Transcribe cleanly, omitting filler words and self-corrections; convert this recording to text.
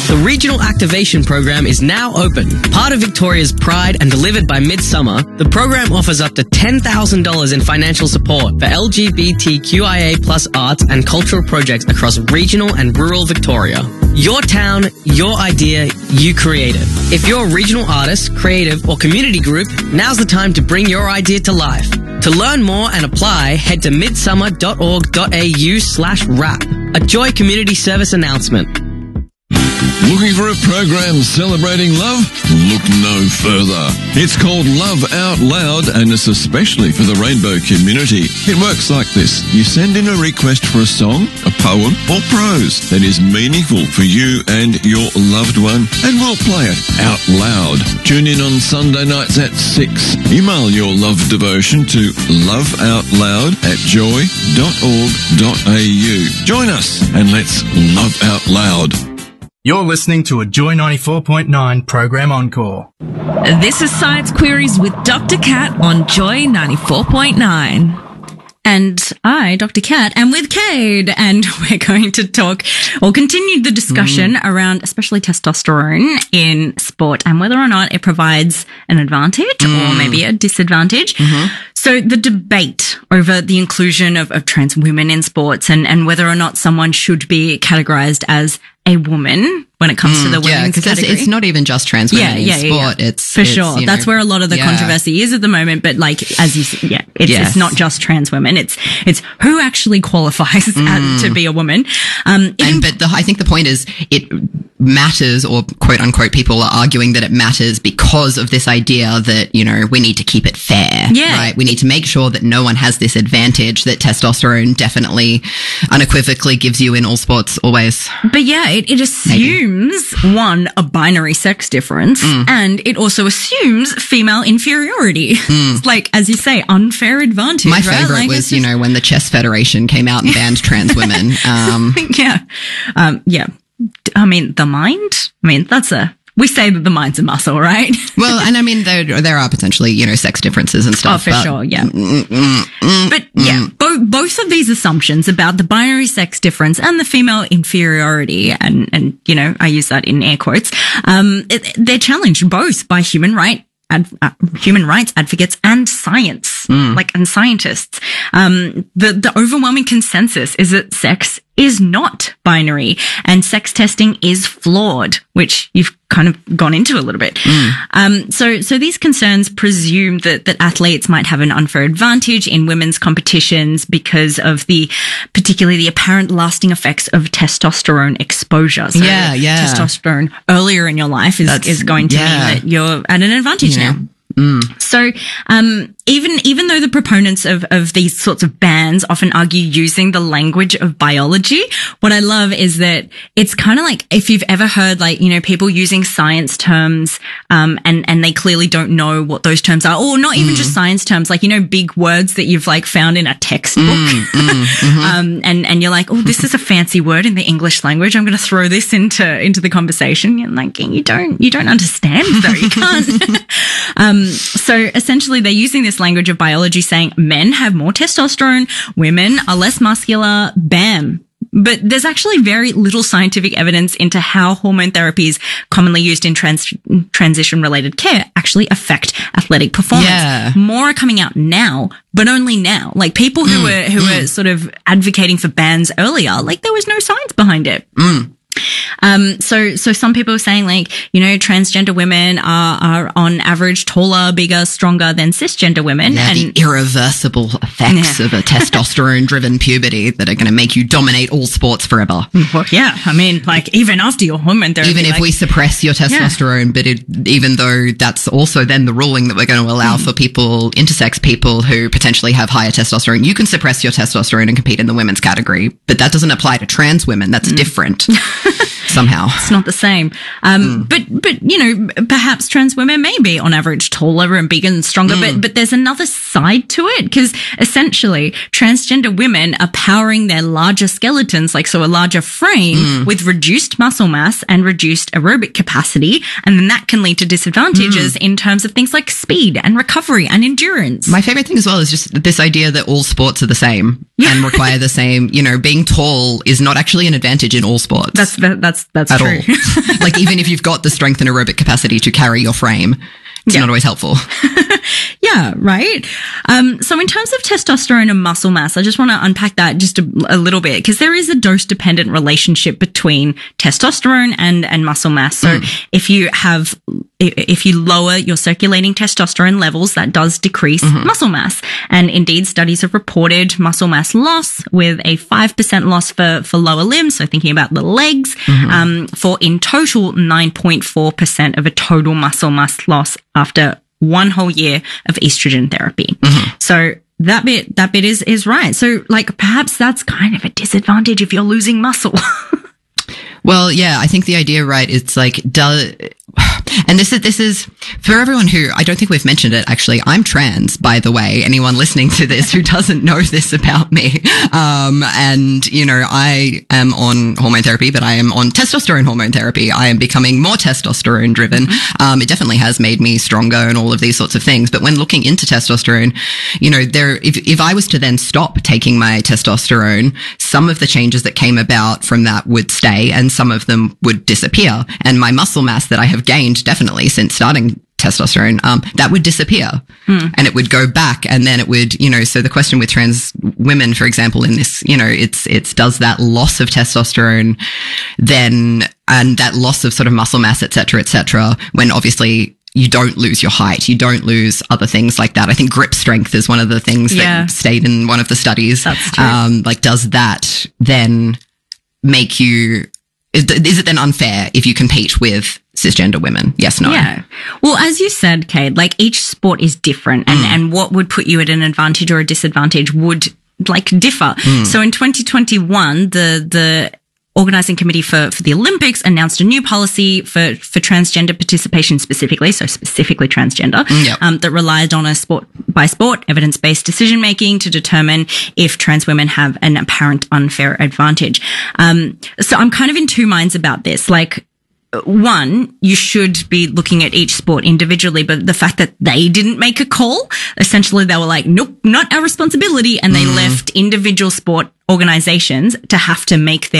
The Regional Activation Program is now open. Part of Victoria's pride and delivered by Midsummer, the program offers up to $10,000 in financial support for LGBTQIA plus arts and cultural projects across regional and rural Victoria. Your town, your idea, you create it. If you're a regional artist, creative, or community group, now's the time to bring your idea to life. To learn more and apply, head to midsummer.org.au/rap. A Joy Community Service announcement. Looking for a program celebrating love? Look no further. It's called Love Out Loud, and it's especially for the rainbow community. It works like this. You send in a request for a song, a poem, or prose that is meaningful for you and your loved one, and we'll play it out loud. Tune in on Sunday nights at 6. Email your love devotion to loveoutloud@joy.org.au. Join us and let's love out loud. You're listening to a Joy 94.9 program encore. This is Science Queries with Dr. Kat on Joy 94.9. And I, Dr. Kat, am with Cade, and we're going to talk or continue the discussion around especially testosterone in sport and whether or not it provides an advantage or maybe a disadvantage. So the debate over the inclusion of trans women in sports and whether or not someone should be categorized as a woman when it comes to the women's category. It's not even just trans women in sport. It's for sure. That's where a lot of the controversy is at the moment. But like, as you said, it's not just trans women. It's who actually qualifies to be a woman. I think the point is it matters, or quote unquote, people are arguing that it matters because of this idea that, you know, we need to keep it fair. Yeah. Right? We need to make sure that no one has this advantage that testosterone definitely unequivocally gives you in all sports always. But yeah, it assumes, one, a binary sex difference, and it also assumes female inferiority. It's like, as you say, unfair advantage. My favorite was, you know, when the Chess Federation came out and banned trans women. I mean, the mind? I mean, we say that the mind's a muscle, right? Well, and I mean, there are potentially, you know, sex differences and stuff. Oh, for sure, yeah. But yeah, both of these assumptions about the binary sex difference and the female inferiority, and you know, I use that in air quotes, they're challenged both by human rights advocates and science, and scientists. The overwhelming consensus is that sex is not binary and sex testing is flawed, which you've kind of gone into a little bit. So these concerns presume that athletes might have an unfair advantage in women's competitions because of particularly the apparent lasting effects of testosterone exposure. So testosterone earlier in your life is going to mean that you're at an advantage now. So, even though the proponents of these sorts of bans often argue using the language of biology, what I love is that it's kind of like if you've ever heard, like, you know, people using science terms, and they clearly don't know what those terms are, or not even just science terms, like, you know, big words that you've like found in a textbook. And you're like, oh, this is a fancy word in the English language. I'm going to throw this into the conversation. You're like, you don't understand though. You can't. So essentially they're using this language of biology saying men have more testosterone, women are less muscular, bam. But there's actually very little scientific evidence into how hormone therapies commonly used in transition-related care actually affect athletic performance. Yeah. More are coming out now, but only now. Like people who were sort of advocating for bans earlier, like there was no science behind it. So some people are saying, like, you know, transgender women are on average taller, bigger, stronger than cisgender women. Yeah, and the irreversible effects of a testosterone-driven puberty that are going to make you dominate all sports forever. Well, yeah, I mean, like, even after your hormone therapy. Even if we suppress your testosterone, but even though that's also then the ruling that we're going to allow for people, intersex people who potentially have higher testosterone, you can suppress your testosterone and compete in the women's category, but that doesn't apply to trans women. That's different. Somehow. It's not the same. But, you know, perhaps trans women may be on average taller and bigger and stronger, but there's another side to it, because essentially transgender women are powering their larger skeletons, like, so a larger frame with reduced muscle mass and reduced aerobic capacity. And then that can lead to disadvantages in terms of things like speed and recovery and endurance. My favorite thing as well is just this idea that all sports are the same and require the same, you know, being tall is not actually an advantage in all sports. That's That's at true. all. Like, even if you've got the strength and aerobic capacity to carry your frame, it's not always helpful. Yeah, right. So in terms of testosterone and muscle mass, I just want to unpack that just a little bit, because there is a dose-dependent relationship between testosterone and muscle mass. So if you lower your circulating testosterone levels, that does decrease muscle mass. And indeed, studies have reported muscle mass loss with a 5% loss for lower limbs. So thinking about the legs, for in total 9.4% of a total muscle mass loss after one whole year of estrogen therapy. So that bit is right. So like, perhaps that's kind of a disadvantage if you're losing muscle. Well, yeah, I think the idea, right, it's like, and this is for everyone who, I don't think we've mentioned it, actually. I'm trans, by the way, anyone listening to this who doesn't know this about me. And, you know, I am on hormone therapy, but I am on testosterone hormone therapy. I am becoming more testosterone driven. It definitely has made me stronger and all of these sorts of things. But when looking into testosterone, you know, if I was to then stop taking my testosterone, some of the changes that came about from that would stay and some of them would disappear. And my muscle mass that I have gained definitely since starting testosterone, that would disappear and it would go back, and then it would, you know, so the question with trans women, for example, in this, you know, it's does that loss of testosterone then, and that loss of sort of muscle mass, et cetera, when obviously you don't lose your height, you don't lose other things like that. I think grip strength is one of the things that stayed in one of the studies. That's true. Like, does that then make you, is it then unfair if you compete with cisgender women? Yes, no. Yeah. Well, as you said, Kate, like, each sport is different, and what would put you at an advantage or a disadvantage would like differ. So in 2021, the Organizing Committee for the Olympics announced a new policy for transgender participation specifically, so specifically transgender, that relied on a sport by sport evidence-based decision making to determine if trans women have an apparent unfair advantage. So I'm kind of in two minds about this. Like, one, you should be looking at each sport individually, but the fact that they didn't make a call, essentially they were like, nope, not our responsibility, and they left individual sport organizations to have to make their